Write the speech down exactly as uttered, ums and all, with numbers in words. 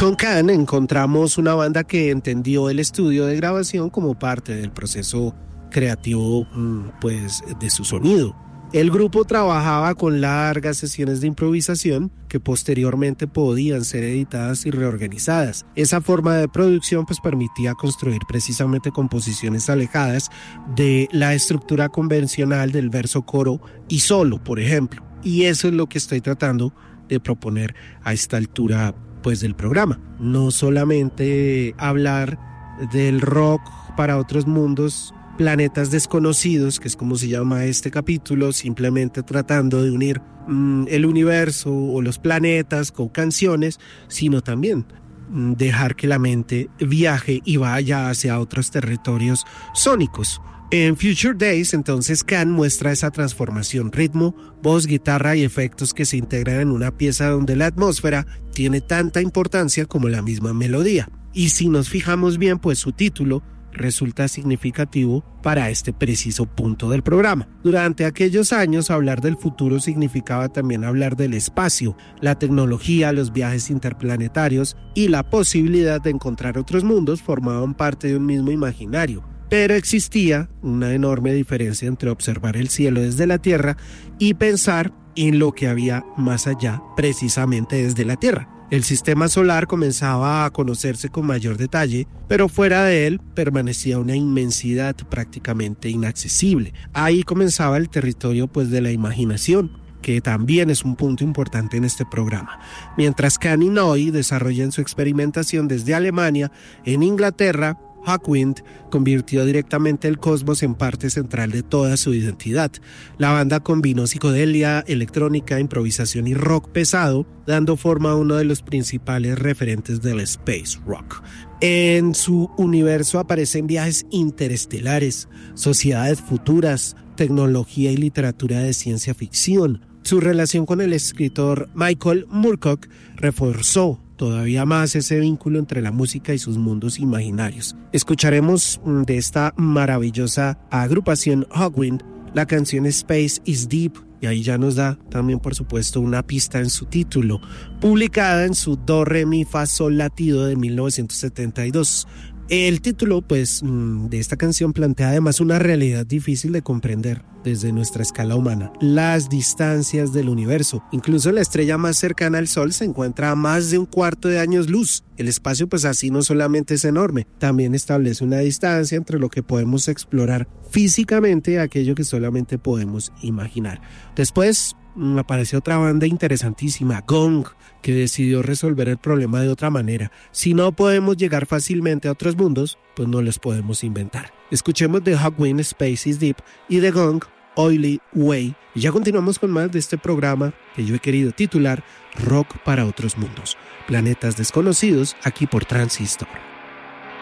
Con Can encontramos una banda que entendió el estudio de grabación como parte del proceso creativo, pues, de su sonido. El grupo trabajaba con largas sesiones de improvisación que posteriormente podían ser editadas y reorganizadas. Esa forma de producción pues permitía construir precisamente composiciones alejadas de la estructura convencional del verso, coro y solo, por ejemplo. Y eso es lo que estoy tratando de proponer a esta altura pues del programa. No solamente hablar del rock para otros mundos, planetas desconocidos, que es como se llama este capítulo, simplemente tratando de unir mmm, el universo o los planetas con canciones, sino también mmm, dejar que la mente viaje y vaya hacia otros territorios sónicos. En Future Days, entonces, Can muestra esa transformación, ritmo, voz, guitarra y efectos que se integran en una pieza donde la atmósfera tiene tanta importancia como la misma melodía. Y si nos fijamos bien, pues su título resulta significativo para este preciso punto del programa. Durante aquellos años, hablar del futuro significaba también hablar del espacio, la tecnología, los viajes interplanetarios y la posibilidad de encontrar otros mundos formaban parte de un mismo imaginario. Pero existía una enorme diferencia entre observar el cielo desde la Tierra y pensar en lo que había más allá, precisamente desde la Tierra. El sistema solar comenzaba a conocerse con mayor detalle, pero fuera de él permanecía una inmensidad prácticamente inaccesible. Ahí comenzaba el territorio pues de la imaginación, que también es un punto importante en este programa. Mientras Can y Neu desarrollan su experimentación desde Alemania, en Inglaterra, Hawkwind convirtió directamente el cosmos en parte central de toda su identidad. La banda combinó psicodelia, electrónica, improvisación y rock pesado, dando forma a uno de los principales referentes del space rock. En su universo aparecen viajes interestelares, sociedades futuras, tecnología y literatura de ciencia ficción. Su relación con el escritor Michael Moorcock reforzó todavía más ese vínculo entre la música y sus mundos imaginarios. Escucharemos de esta maravillosa agrupación Hawkwind la canción Space is Deep, y ahí ya nos da también por supuesto una pista en su título, publicada en su Do Re Mi Fa Sol Latido de mil novecientos setenta y dos. El título pues de esta canción plantea además una realidad difícil de comprender desde nuestra escala humana: las distancias del universo. Incluso la estrella más cercana al Sol se encuentra a más de un cuarto de años luz. El espacio pues así no solamente es enorme, también establece una distancia entre lo que podemos explorar físicamente y aquello que solamente podemos imaginar. Después apareció otra banda interesantísima, Gong, que decidió resolver el problema de otra manera. Si no podemos llegar fácilmente a otros mundos, pues no los podemos inventar. Escuchemos de Hawkwind Space is Deep y de Gong Oily Way. Y ya continuamos con más de este programa que yo he querido titular Rock para otros mundos, planetas desconocidos, aquí por Transistor.